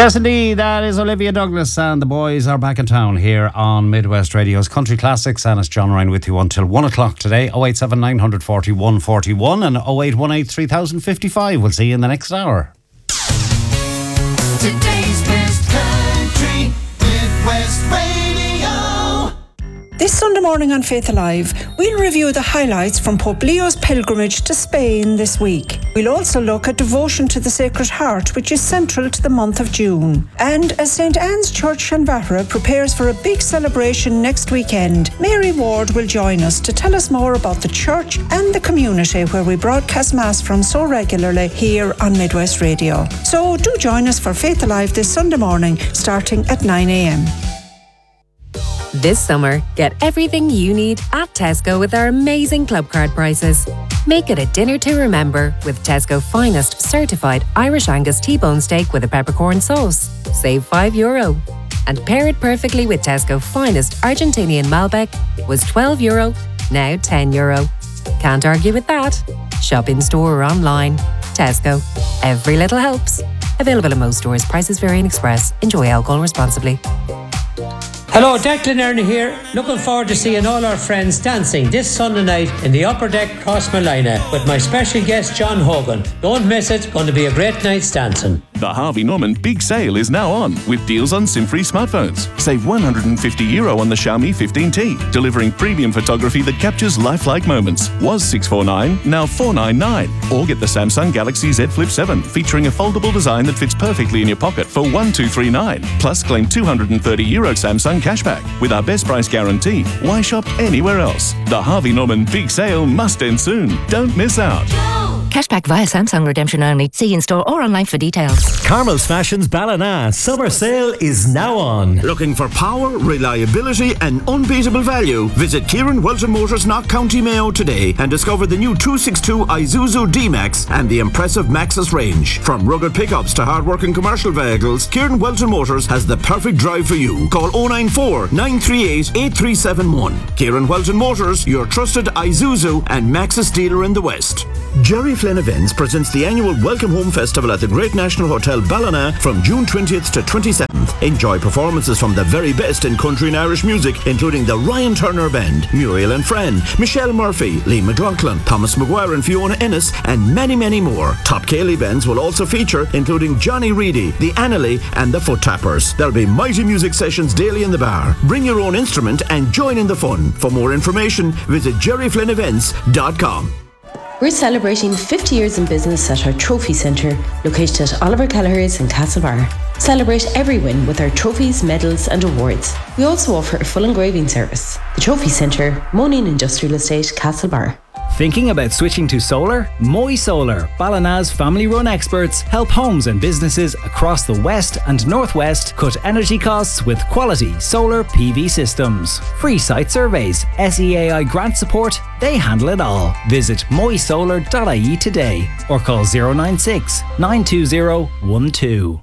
Yes, indeed. That is Olivia Douglas, and the boys are back in town here on Midwest Radio's Country Classics. And it's John Ryan with you until 1 o'clock today. 087 940 141 and 0818 3055. We'll see you in the next hour. Today's best country, Midwest Radio. This Sunday morning on Faith Alive, we'll review the highlights from Pope Leo's pilgrimage to Spain this week. We'll also look at devotion to the Sacred Heart, which is central to the month of June. And as St. Anne's Church Shanvara prepares for a big celebration next weekend, Mary Ward will join us to tell us more about the church and the community where we broadcast Mass from so regularly here on Midwest Radio. So do join us for Faith Alive this Sunday morning, starting at 9 a.m. This summer, get everything you need at Tesco with our amazing club card prices. Make it a dinner to remember with Tesco Finest certified Irish Angus T-bone steak with a peppercorn sauce. Save €5. And pair it perfectly with Tesco Finest Argentinian Malbec. Was €12, now €10. Can't argue with that. Shop in store or online. Tesco. Every little helps. Available in most stores. Prices vary in Express. Enjoy alcohol responsibly. Hello, Declan Ernie here. Looking forward to seeing all our friends dancing this Sunday night in the Upper Deck Crossmolina with my special guest John Hogan. Don't miss it, going to be a great night's dancing. The Harvey Norman Big Sale is now on with deals on SIM-free smartphones. Save €150 on the Xiaomi 15T, delivering premium photography that captures lifelike moments. Was $649, now $499. Or get the Samsung Galaxy Z Flip 7 featuring a foldable design that fits perfectly in your pocket for $1,239. Plus claim €230 Samsung cashback. With our best price guarantee, why shop anywhere else? The Harvey Norman Big Sale must end soon. Don't miss out. Cashback via Samsung redemption only. See in store or online for details. Carmel's Fashions Ballina summer sale is now on. Looking for power, reliability and unbeatable value? Visit Kieran Welton Motors, Knock County Mayo today and discover the new 262 Isuzu D-Max and the impressive Maxus range. From rugged pickups to hard-working commercial vehicles, Kieran Welton Motors has the perfect drive for you. Call 094 938 8371. Kieran Welton Motors, your trusted Isuzu and Maxus dealer in the West. Jerry Flynn Events presents the annual Welcome Home Festival at the Great National Hotel Ballina from June 20th to 27th. Enjoy performances from the very best in country and Irish music, including the Ryan Turner Band, Muriel and Friend, Michelle Murphy, Lee McLaughlin, Thomas Maguire and Fiona Ennis, and many, many more. Top Cayley bands will also feature, including Johnny Reedy, the Annalee, and the Foot Tappers. There'll be mighty music sessions daily in the bar. Bring your own instrument and join in the fun. For more information, visit jerryflynnevents.com. We're celebrating 50 years in business at our Trophy Centre, located at Oliver Callagher's in Castlebar. Celebrate every win with our trophies, medals and awards. We also offer a full engraving service. The Trophy Centre, Monin Industrial Estate, Castlebar. Thinking about switching to solar? Moy Solar, Ballina's family-run experts, help homes and businesses across the West and Northwest cut energy costs with quality solar PV systems. Free site surveys, SEAI grant support, they handle it all. Visit moysolar.ie today or call 096 920 12.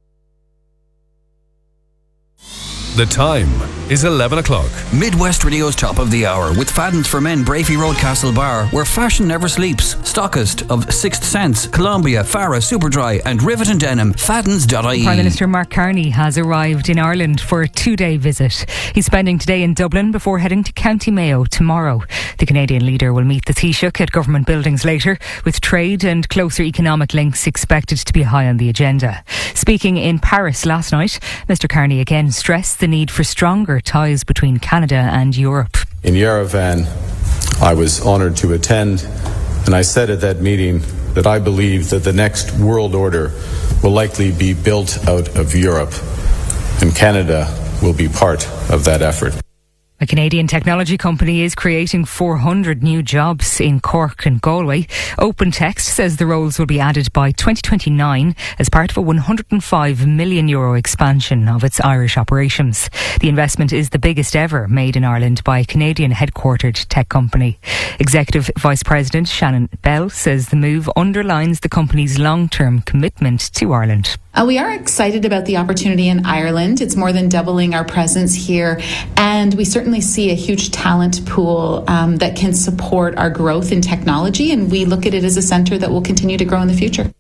The time is 11 o'clock. Midwest Radio's top of the hour with Fadden's for Men, Brafey Road, Castlebar, where fashion never sleeps. Stockist of Sixth Sense, Columbia, Farah, Superdry and Rivet and Denim. Faddens.ie. Prime Minister Mark Carney has arrived in Ireland for a 2-day visit. He's spending today in Dublin before heading to County Mayo tomorrow. The Canadian leader will meet the Taoiseach at government buildings later, with trade and closer economic links expected to be high on the agenda. Speaking in Paris last night, Mr Carney again stressed the need for stronger ties between Canada and Europe. In Yerevan, I was honoured to attend, and I said at that meeting that I believe that the next world order will likely be built out of Europe, and Canada will be part of that effort. A Canadian technology company is creating 400 new jobs in Cork and Galway. OpenText says the roles will be added by 2029 as part of a €105 million expansion of its Irish operations. The investment is the biggest ever made in Ireland by a Canadian headquartered tech company. Executive Vice President Shannon Bell says the move underlines the company's long-term commitment to Ireland. We are excited about the opportunity in Ireland. It's more than doubling our presence here, and we certainly see a huge talent pool that can support our growth in technology, and we look at it as a centre that will continue to grow in the future.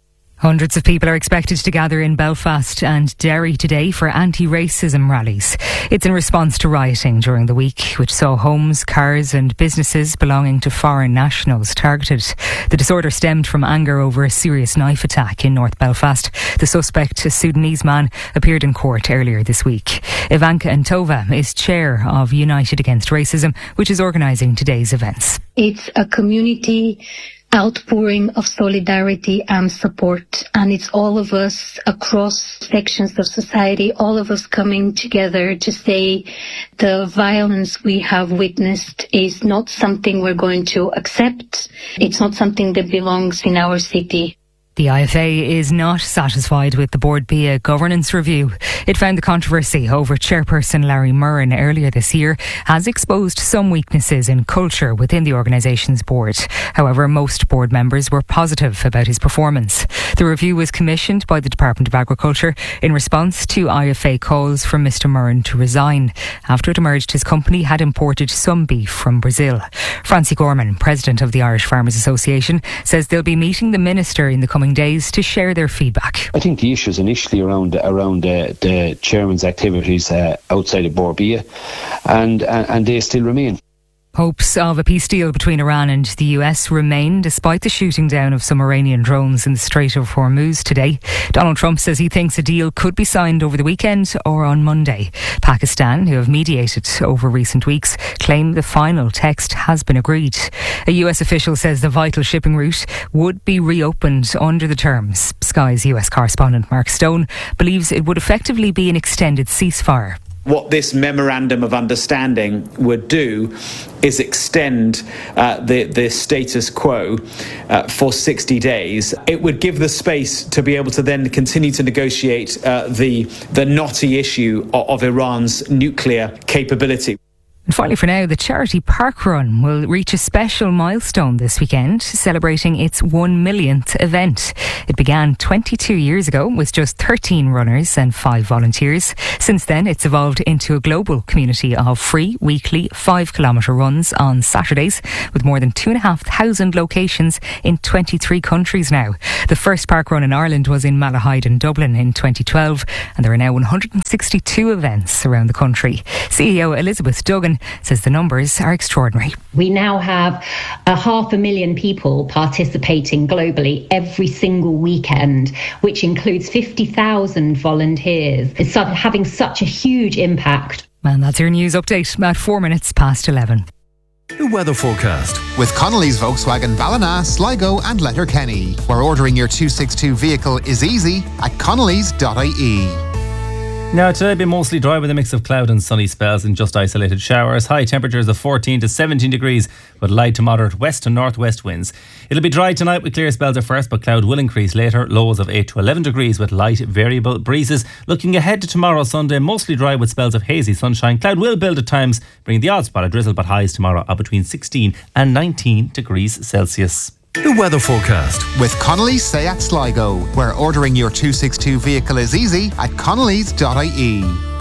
Hundreds of people are expected to gather in Belfast and Derry today for anti-racism rallies. It's in response to rioting during the week, which saw homes, cars and businesses belonging to foreign nationals targeted. The disorder stemmed from anger over a serious knife attack in North Belfast. The suspect, a Sudanese man, appeared in court earlier this week. Ivanka Antova is chair of United Against Racism, which is organising today's events. It's a community outpouring of solidarity and support, and it's all of us across sections of society, all of us coming together to say the violence we have witnessed is not something we're going to accept. It's not something that belongs in our city. The IFA is not satisfied with the Board BIA governance review. It found the controversy over chairperson Larry Murren earlier this year has exposed some weaknesses in culture within the organisation's board. However, most board members were positive about his performance. The review was commissioned by the Department of Agriculture in response to IFA calls for Mr Murren to resign after it emerged his company had imported some beef from Brazil. Francie Gorman, president of the Irish Farmers Association, says they'll be meeting the minister in the coming days to share their feedback. I think the issues initially around the chairman's activities outside of Board BIA, and they still remain. Hopes of a peace deal between Iran and the US remain despite the shooting down of some Iranian drones in the Strait of Hormuz today. Donald Trump says he thinks a deal could be signed over the weekend or on Monday. Pakistan, who have mediated over recent weeks, claim the final text has been agreed. A US official says the vital shipping route would be reopened under the terms. Sky's US correspondent Mark Stone believes it would effectively be an extended ceasefire. What this memorandum of understanding would do is extend the status quo for 60 days. It would give the space to be able to then continue to negotiate the knotty issue of Iran's nuclear capability. And finally, for now, the charity Park Run will reach a special milestone this weekend, celebrating its 1 millionth event. It began 22 years ago with just 13 runners and 5 volunteers. Since then, it's evolved into a global community of free weekly 5-kilometre runs on Saturdays, with more than 2,500 locations in 23 countries now. The first Park Run in Ireland was in Malahide in Dublin in 2012, and there are now 162 events around the country. CEO Elizabeth Duggan says the numbers are extraordinary. We now have 500,000 people participating globally every single weekend, which includes 50,000 volunteers. It's having such a huge impact. And that's your news update at 4 minutes past 11. The weather forecast with Connolly's Volkswagen Ballina, Sligo and Letterkenny, where ordering your 262 vehicle is easy at connolly's.ie. Now, today will be mostly dry with a mix of cloud and sunny spells and just isolated showers. High temperatures of 14 to 17 degrees with light to moderate west and northwest winds. It'll be dry tonight with clear spells at first, but cloud will increase later. Lows of 8 to 11 degrees with light variable breezes. Looking ahead to tomorrow, Sunday, mostly dry with spells of hazy sunshine. Cloud will build at times, bringing the odd spot of drizzle, but highs tomorrow are between 16 and 19 degrees Celsius. The weather forecast with Connolly's Seat Sligo, where ordering your 262 vehicle is easy at connolly's.ie.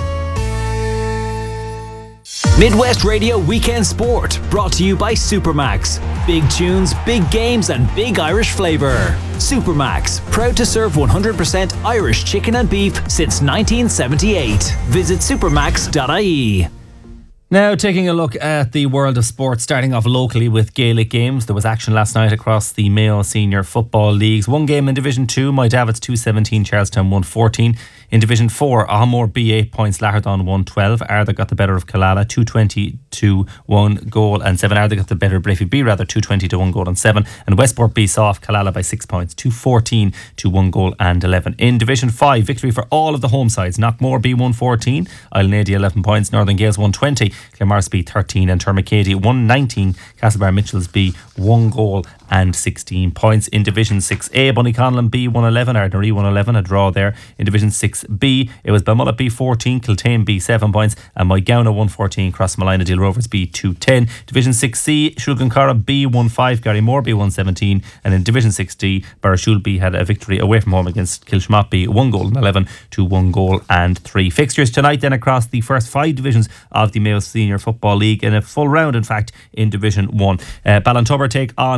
Midwest Radio Weekend Sport, brought to you by Supermax. Big tunes, big games and big Irish flavour. Supermax, proud to serve 100% Irish chicken and beef since 1978. Visit supermax.ie. Now, taking a look at the world of sport, starting off locally with Gaelic games. There was action last night across the Mayo Senior Football Leagues. One game in Division 2, My Davids 217, Charlestown 114. In Division 4, Ahmore B 8 points, Lahardon 112. Ardagh got the better of Killala, 220 to 1 goal and 7. Ardagh got the better of Breffy B, 220 to 1 goal and 7. And Westport B saw off Killala by 6 points, 214 to 1 goal and 11. In Division 5, victory for all of the home sides. Knockmore B 114, Islandady 11 points, Northern Gales 120, Claremorris B 13 and Termacady 119. Castlebar Mitchells B 1 goal and 16 points. In Division 6A, Bunnyconlon B 111, Ardnaree 111, a draw there. In Division 6B, it was Balmullet B 14, Kiltane B 7 points, and Moygownagh 114, Crossmalina Deal Rovers B 210. Division 6C, Shulgancara B 15, Garrymore B 117, and in Division 6D, Barrashul B had a victory away from home against Kilshmott B 1 goal and 11 to 1 goal and 3. Fixtures tonight then across the first 5 divisions of the Mayo Senior Football League in a full round, in fact, in Division 1. Ballintubber take on Belmullet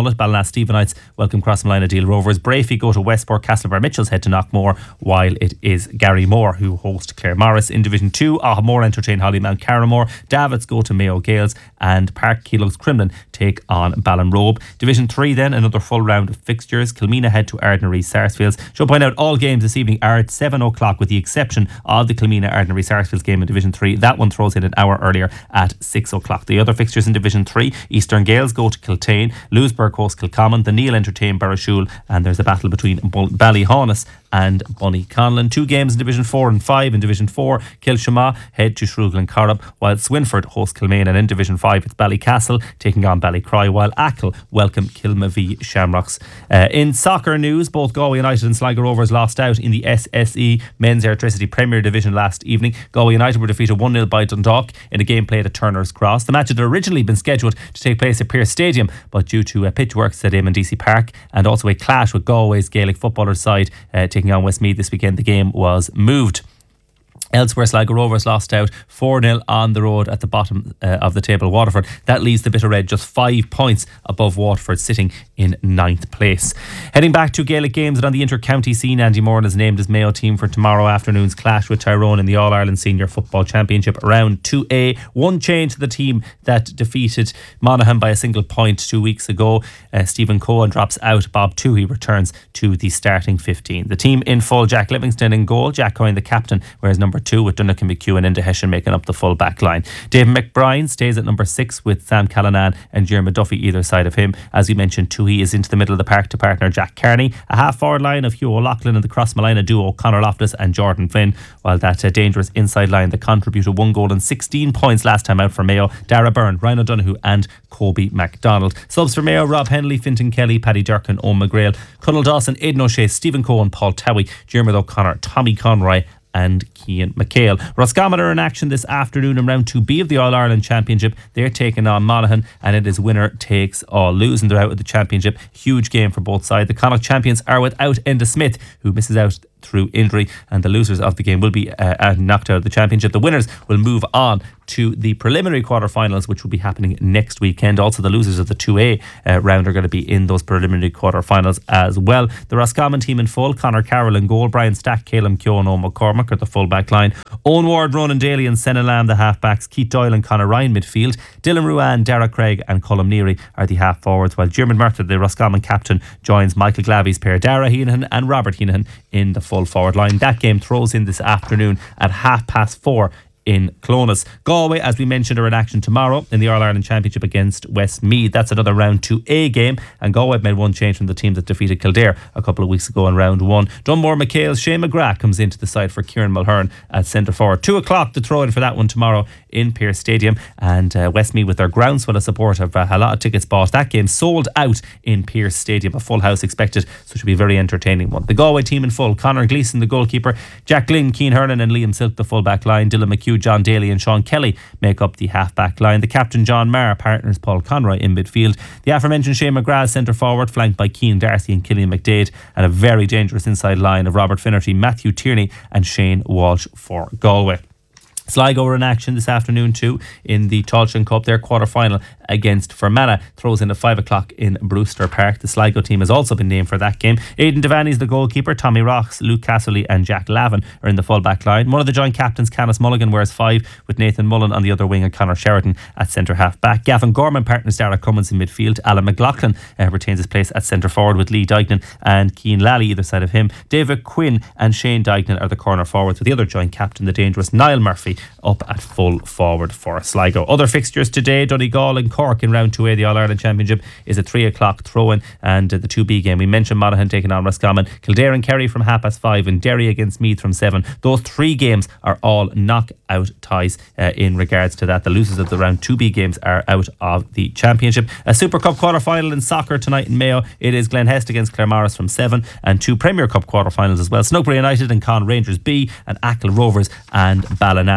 Mullet. Ballina Stephenites welcome Crossmolina Deal Rovers. Brafey go to Westport. Castlebar Mitchells head to Knockmore, while it is Gary Moore who host Clare Morris. In Division 2, Ahamore entertain Hollymount Carramore. Davids go to Mayo Gales, and Park Keelugs Crimlin take on Ballinrobe. Division 3 then, another full round of fixtures. Kilmina head to Ardnary Sarsfields. Should point out all games this evening are at 7 o'clock, with the exception of the Kilmina Ardnary Sarsfields game in Division 3. That one throws in an hour earlier at 6 o'clock. The other fixtures in Division 3, Eastern Gales go to Kiltane, Lewisburg host Kilcommon, the Neil entertain Barrashule, and there's a battle between Ballyhaunis and Bunny Conlon. 2 games in Division 4 and 5. In Division 4, Kilshama head to Shrewglen and Corrup, while Swinford host Kilmaine, and in Division 5 it's Ballycastle taking on Ballycroy, while Achill welcome Kilmavee Shamrocks. In soccer news, both Galway United and Sligo Rovers lost out in the SSE Men's Electricity Premier Division last evening. Galway United were defeated 1-0 by Dundalk in a game played at Turner's Cross. The match had originally been scheduled to take place at Pearse Stadium, but due to pitch works at Eamon DC Park and also a clash with Galway's Gaelic footballers side taking on Westmeath this weekend, the game was moved. Elsewhere, Sligo Rovers lost out 4-0 on the road at the bottom of the table, Waterford. That leaves the Bitter Red just 5 points above Waterford, sitting in 9th place. Heading back to Gaelic games and on the inter-county scene, Andy Moran is named as Mayo team for tomorrow afternoon's clash with Tyrone in the All-Ireland Senior Football Championship Round 2A. One change to the team that defeated Monaghan by a single point 2 weeks ago. Stephen Cohen drops out. Bob Toohey returns to the starting 15. The team in full: Jack Livingston in goal, Jack Coyne the captain, whereas number 2 with Duncan McHugh and Enda Hession making up the full back line. David McBride stays at number 6 with Sam Callanan and Jeremy Duffy either side of him. As we mentioned, Toohey is into the middle of the park to partner Jack Carney. A half forward line of Hugh O'Loughlin and the Crossmolina duo Conor Loftus and Jordan Flynn, while that dangerous inside line that contributed 1 goal and 16 points last time out for Mayo: Dara Byrne, Ryan O'Donoghue and Kobe MacDonald. Subs for Mayo: Rob Henley, Fintan Kelly, Paddy Durkin, Owen McGrail, Conal Dawson, Aidan O'Shea, Stephen Cohen, Paul Towie, Jeremy O'Connor, Tommy Conroy and Cian McHale. Roscommon are in action this afternoon in round 2B of the All-Ireland Championship. They're taking on Monaghan, and it is winner takes all. Losing, they're out of the championship. Huge game for both sides. The Connacht champions are without Enda Smith, who misses out through injury, and the losers of the game will be knocked out of the championship. The winners will move on to the preliminary quarterfinals, which will be happening next weekend. Also, the losers of the 2A round are going to be in those preliminary quarterfinals as well. The Roscommon team in full: Conor Carroll in goal, Brian Stack, Caleb Keoghan, Owen McCormack are the full back line, Owen Ward, Ronan Daly and Senna Lamb the half backs, Keith Doyle and Conor Ryan midfield, Dylan Ruan, Dara Craig and Colm Neary are the half forwards, while Jim Murtha, the Roscommon captain, joins Michael Glavy's pair Dara Heenan and Robert Heenan in the full forward line. That game throws in this afternoon at 4:30 in Clones. Galway, as we mentioned, are in action tomorrow in the All-Ireland Championship against Westmeath. That's another round 2A game, and Galway made one change from the team that defeated Kildare a couple of weeks ago in round 1. Dunmore McHale's Shane McGrath comes into the side for Kieran Mulhern at centre forward. 2 o'clock to throw in for that one tomorrow in Pearse Stadium, and Westmeath, with their groundswell of support, have a lot of tickets bought. That game sold out in Pearse Stadium, a full house expected, so it should be a very entertaining one. The Galway team in full: Conor Gleeson the goalkeeper, Jack Glynn, Cian Hernan and Liam Silk the full back line, Dylan McHugh, John Daly and Sean Kelly make up the half back line. The captain John Marr partners Paul Conroy in midfield. The aforementioned Shane McGrath centre forward, flanked by Cian Darcy and Killian McDade, and a very dangerous inside line of Robert Finnerty, Matthew Tierney and Shane Walsh for Galway. Sligo are in action this afternoon too in the Tailteann Cup. Their quarter-final against Fermanagh throws in at 5 o'clock in Brewster Park. The Sligo team has also been named for that game. Aidan Devaney is the goalkeeper. Tommy Rocks, Luke Casserly and Jack Lavin are in the full-back line. One of the joint captains, Canis Mulligan, wears 5 with Nathan Mullen on the other wing and Conor Sheridan at centre half-back. Gavin Gorman partners Dara Cummins in midfield. Alan McLaughlin retains his place at centre forward with Lee Dignan and Cian Lally either side of him. David Quinn and Shane Dignan are the corner forwards, with the other joint captain, the dangerous Niall Murphy, up at full forward for Sligo. Other fixtures today: Donegal and Cork in round 2A, the All-Ireland Championship, is a 3 o'clock throw-in, and the 2B game we mentioned, Monaghan taking on Roscommon, Kildare and Kerry from 5:30 and Derry against Meath from 7. Those 3 games are all knockout ties in regards to that. The losers of the round 2B games are out of the championship. A Super Cup quarter-final in soccer tonight in Mayo. It is Glenhest against Claremorris from 7, and 2 Premier Cup quarter-finals as well: Snowbury United and Con Rangers B, and Achill Rovers and Ballina.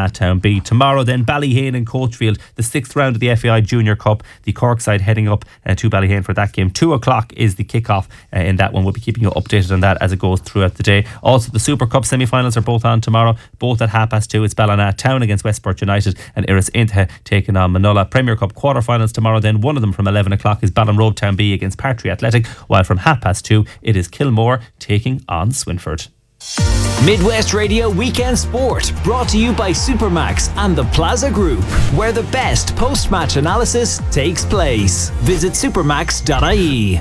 Ballina Town B. Tomorrow then Ballyhane and Coachfield, the 6th round of the FAI Junior Cup. The Cork side heading up to Ballyhane for that game. 2 o'clock is the kick-off in that one. We'll be keeping you updated on that as it goes throughout the day. Also, the Super Cup semi-finals are both on tomorrow, both at 2:30. It's Ballina Town against Westport United and Iris Inta taking on Manola. Premier Cup quarter-finals tomorrow then. One of them from 11 o'clock is Ballinrobe Town B against Partry Athletic, while from 2:30 it is Kilmore taking on Swinford. Midwest Radio Weekend Sport, brought to you by Supermax and the Plaza Group, where the best post-match analysis takes place. Visit supermax.ie.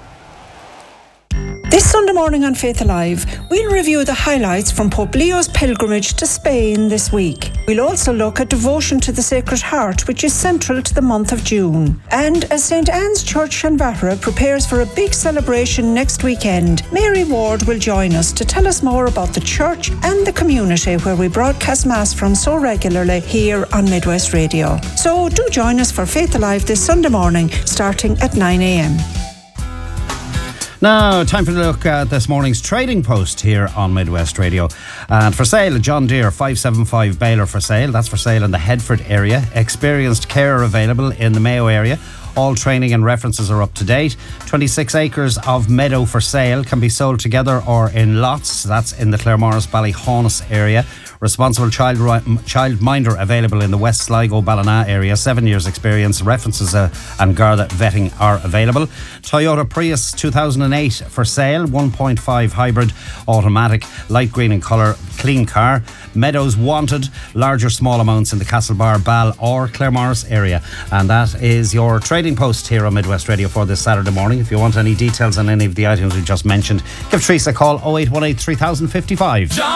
This Sunday morning on Faith Alive, we'll review the highlights from Pope Leo's pilgrimage to Spain this week. We'll also look at devotion to the Sacred Heart, which is central to the month of June. And as St. Anne's Church Shanvahara prepares for a big celebration next weekend, Mary Ward will join us to tell us more about the church and the community where we broadcast Mass from so regularly here on Midwest Radio. So do join us for Faith Alive this Sunday morning, starting at 9 a.m. Now, time for a look at this morning's trading post here on Midwest Radio. And for sale, a John Deere 575 baler for sale. That's for sale in the Headford area. Experienced carer available in the Mayo area. All training and references are up to date. 26 acres of meadow for sale, can be sold together or in lots. That's in the Claremorris Ballyhonus area. Responsible childminder available in the West Sligo Ballina area. 7 years experience. References and Garda vetting are available. Toyota Prius 2008 for sale. 1.5 hybrid automatic, light green in colour, clean car. Meadows wanted. Larger small amounts in the Castlebar, Ball or Claremorris area. And that is your trading post here on Midwest Radio for this Saturday morning. If you want any details on any of the items we just mentioned, give Teresa a call 0818 3055.